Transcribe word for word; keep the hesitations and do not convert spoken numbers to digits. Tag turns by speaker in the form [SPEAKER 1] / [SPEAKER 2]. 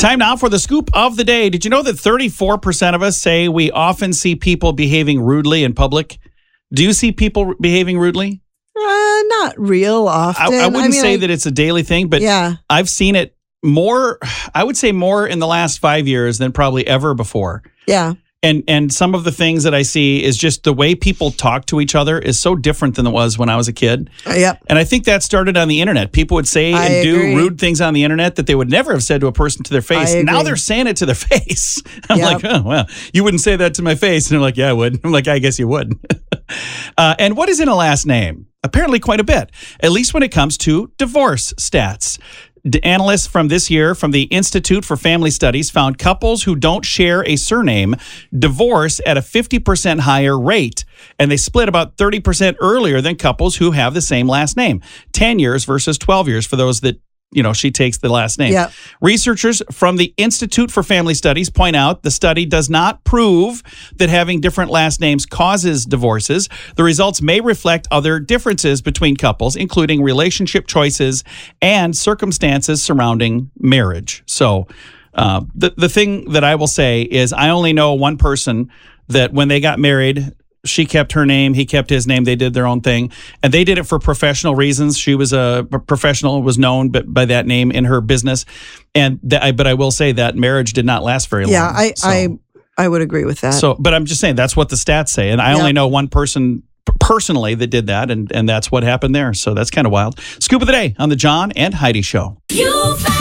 [SPEAKER 1] Time now for the scoop of the day. Did you know that thirty-four percent of us say we often see people behaving rudely in public? Do you see people behaving rudely?
[SPEAKER 2] Uh, not real often.
[SPEAKER 1] I, I wouldn't
[SPEAKER 2] I mean,
[SPEAKER 1] say
[SPEAKER 2] I,
[SPEAKER 1] that it's a daily thing, but
[SPEAKER 2] yeah.
[SPEAKER 1] I've seen it more, I would say more in the last five years than probably ever before.
[SPEAKER 2] Yeah.
[SPEAKER 1] And and some of the things that I see is just the way people talk to each other is so different than it was when I was a kid.
[SPEAKER 2] Uh, yep.
[SPEAKER 1] And I think that started on the internet. People would say
[SPEAKER 2] I
[SPEAKER 1] and
[SPEAKER 2] agree.
[SPEAKER 1] do rude things on the internet that they would never have said to a person to their face.
[SPEAKER 2] I
[SPEAKER 1] Now
[SPEAKER 2] agree.
[SPEAKER 1] they're saying it to their face. I'm
[SPEAKER 2] Yep.
[SPEAKER 1] like, oh, well, you wouldn't say that to my face. And they're like, yeah, I would. I'm like, I guess you would. uh, and what is in a last name? Apparently quite a bit, at least when it comes to divorce stats. The analysts from this year from the Institute for Family Studies found couples who don't share a surname divorce at a fifty percent higher rate, and they split about thirty percent earlier than couples who have the same last name, ten years versus twelve years for those that, you know, she takes the last name.
[SPEAKER 2] Yep.
[SPEAKER 1] Researchers from the Institute for Family Studies point out the study does not prove that having different last names causes divorces. The results may reflect other differences between couples, including relationship choices and circumstances surrounding marriage. So uh, the, the thing that I will say is I only know one person that when they got married, she kept her name, he kept his name, they did their own thing. And they did it for professional reasons. She was a professional, was known by that name in her business. And that, but I will say that marriage did not last very
[SPEAKER 2] Yeah,
[SPEAKER 1] long.
[SPEAKER 2] I,
[SPEAKER 1] So-
[SPEAKER 2] I I would agree with that.
[SPEAKER 1] So, but I'm just saying that's what the stats say. And I
[SPEAKER 2] Yeah.
[SPEAKER 1] only know one person p- personally that did that. And, and that's what happened there. So that's kind of wild. Scoop of the day on the John and Heidi Show.
[SPEAKER 3] You found